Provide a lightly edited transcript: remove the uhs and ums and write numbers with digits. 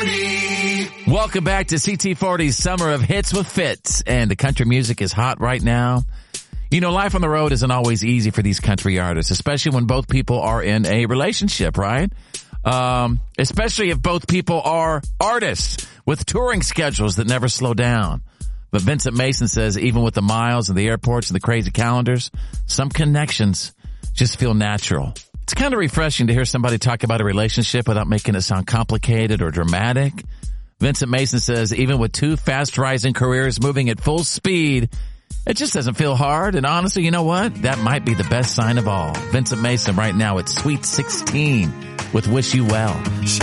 CT40. Welcome back to CT40's Summer of Hits with Fitz. And the country music is hot right now. You know, life on the road isn't always easy for these country artists, especially when both people are in a relationship, right? Especially if both people are artists with touring schedules that never slow down. But Vincent Mason says even with the miles and the airports and the crazy calendars, some connections just feel natural. It's kind of refreshing to hear somebody talk about a relationship without making it sound complicated or dramatic. Vincent Mason says even with two fast-rising careers moving at full speed, it just doesn't feel hard. And honestly, you know what? That might be the best sign of all. Vincent Mason right now at Sweet 16 with Wish You Well.